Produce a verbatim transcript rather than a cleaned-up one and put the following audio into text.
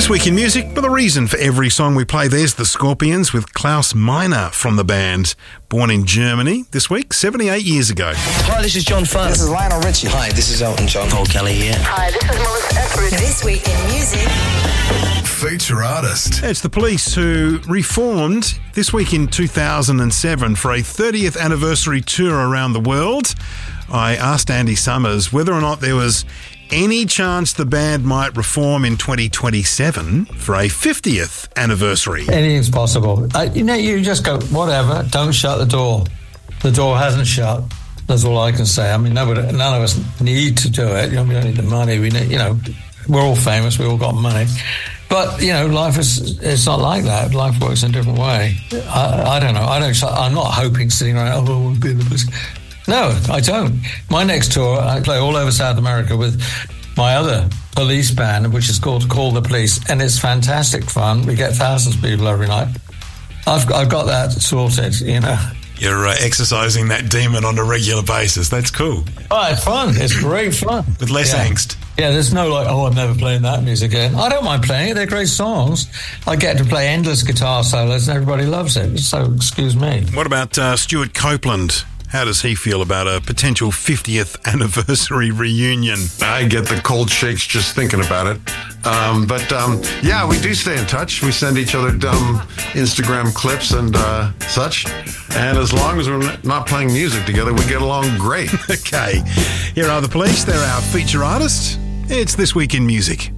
This week in music, with a reason for every song we play. There's the Scorpions with Klaus Meine from the band. Born in Germany this week, seventy-eight years ago. Hi, this is John Fun. This is Lionel Richie. Hi, this is Elton John. Paul Kelly here. Hi, this is Melissa Etheridge. This week in music. Feature artist. It's the Police, who reformed this week in two thousand seven for a thirtieth anniversary tour around the world. I asked Andy Summers whether or not there was any chance the band might reform in twenty twenty-seven for a fiftieth anniversary. Anything's possible. Uh, you know, you just go, whatever, don't shut the door. The door hasn't shut. That's all I can say. I mean, nobody, none of us need to do it. You know, we don't need the money. We need, you know, we're all famous. We all got money. But, you know, life is, it's not like that. Life works in a different way. I, I don't know. I don't, I'm not hoping sitting around, oh, we'll be in the police. No, I don't. My next tour, I play all over South America with my other police band, which is called Call the Police, and it's fantastic fun. We get thousands of people every night. I've, I've got that sorted, you know. You're uh, exercising that demon on a regular basis. That's cool. Oh, it's fun. It's great fun. With less yeah. angst. Yeah, there's no like, oh, I'm never playing that music again. I don't mind playing it. They're great songs. I get to play endless guitar solos and everybody loves it. So, excuse me. What about uh, Stuart Copeland? How does he feel about a potential fiftieth anniversary reunion? I get the cold shakes just thinking about it. Um, but, um, yeah, we do stay in touch. We send each other dumb Instagram clips and uh, such. And as long as we're not playing music together, we get along great. Okay. Here are the Police. They're our feature artists. It's This Week in Music.